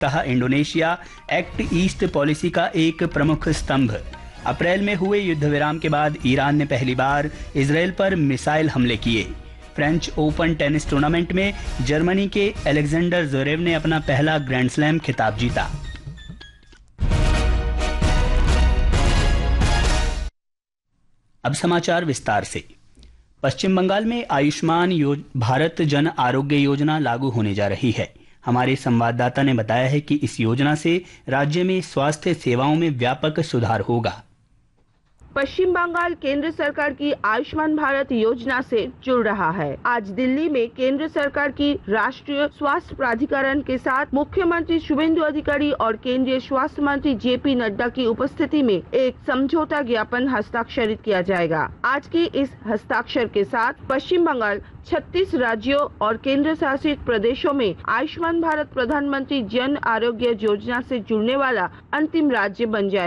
Indonesia act east policy का एक प्रमुख स्तंभ। अप्रैल में हुए युद्ध विराम के बाद ईरान ने पहली बार इजराइल पर मिसाइल हमले किए। फ्रेंच ओपन टेनिस टूर्नामेंट में जर्मनी के अलेक्जेंडर ज़वेरेव ने अपना पहला ग्रैंड स्लैम खिताब जीता। अब समाचार विस्तार से। पश्चिम बंगाल में आयुष्मान भारत जन आरोग्य योजना लागू होने जा रही है। हमारे संवाददाता ने बताया है कि इस योजना से राज्य में स्वास्थ्य सेवाओं में व्यापक सुधार होगा। पश्चिम बंगाल केंद्र सरकार की आयुष्मान भारत योजना से जुड़ रहा है। आज दिल्ली में केंद्र सरकार की राष्ट्रीय स्वास्थ्य प्राधिकरण के साथ मुख्यमंत्री शुभेंदु अधिकारी और केंद्रीय स्वास्थ्य मंत्री जेपी नड्डा की उपस्थिति में एक समझौता ज्ञापन हस्ताक्षरित किया जाएगा। आज के इस हस्ताक्षर के साथ पश्चिम बंगाल 36 राज्यों और केंद्र शासित प्रदेशों में आयुष्मान भारत प्रधानमंत्री जन आरोग्य योजना से जुड़ने वाला अंतिम राज्य बन जाएगा।